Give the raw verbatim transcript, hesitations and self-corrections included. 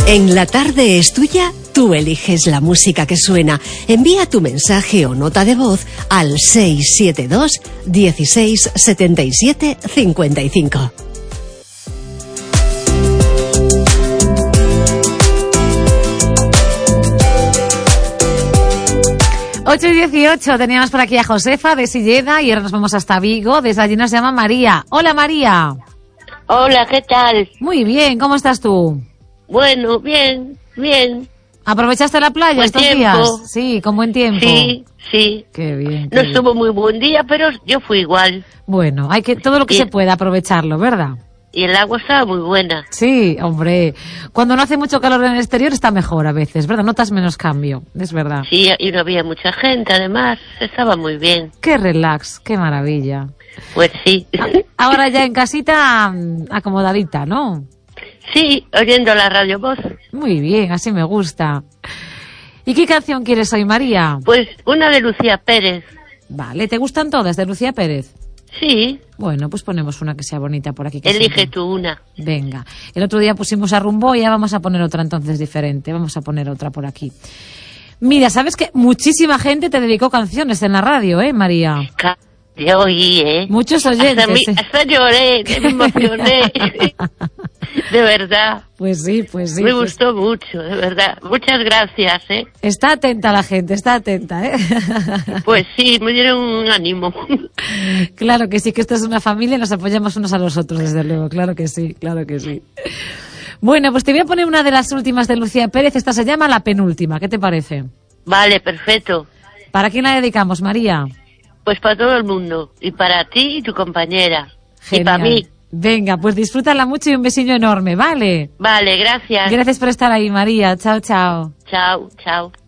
En La Tarde es Tuya, tú eliges la música que suena. Envía tu mensaje o nota de voz al seis siete dos, dieciséis, setenta y siete, cincuenta y cinco. ocho y dieciocho, teníamos por aquí a Josefa de Silleda y ahora nos vamos hasta Vigo. Desde allí nos llama María. Hola, María. Hola, ¿qué tal? Muy bien, ¿cómo estás tú? Bueno, bien, bien. ¿Aprovechaste la playa Buen estos tiempo. días? Sí, con buen tiempo. Sí, sí. Qué bien. Qué No bien. estuvo muy buen día, pero yo fui igual. Bueno, hay que todo lo que Y- se pueda aprovecharlo, ¿verdad? Y el agua estaba muy buena. Sí, hombre. Cuando no hace mucho calor en el exterior está mejor a veces, ¿verdad? Notas menos cambio, es verdad. Sí, y no había mucha gente, además. Estaba muy bien. Qué relax, qué maravilla. Pues sí. Ahora ya en casita, mm, acomodadita, ¿no? Sí, oyendo la radio voz. Muy bien, así me gusta. ¿Y qué canción quieres hoy, María? Pues una de Lucía Pérez. Vale, ¿te gustan todas de Lucía Pérez? Sí, Bueno, pues ponemos una que sea bonita por aquí. Que elige siempre- tú una. Venga. El otro día pusimos a Rumbo y ya vamos a poner otra entonces diferente. Vamos a poner otra por aquí. Mira, ¿sabes que muchísima gente te dedicó canciones en la radio, eh, María? Ca- Yo oí, ¿eh? Muchos oyentes. Hasta, mi- ¿eh? hasta lloré, me emocioné. De verdad. Pues sí, pues sí. Me pues- gustó mucho, de verdad. Muchas gracias, ¿eh? Está atenta la gente, está atenta, ¿eh? Pues sí, me dieron un ánimo. Claro que sí, que esto es una familia y nos apoyamos unos a los otros, desde luego. Claro que sí, claro que sí. Bueno, pues te voy a poner una de las últimas de Lucía Pérez. Esta se llama La Penúltima. ¿Qué te parece? Vale, perfecto. ¿Para quién la dedicamos, María? Pues para todo el mundo. Y para ti y tu compañera. Y para Genial. mí. Venga, pues disfrútala mucho y un besillo enorme, ¿vale? Vale, gracias. Gracias por estar ahí, María. Chao, chao. Chao, chao.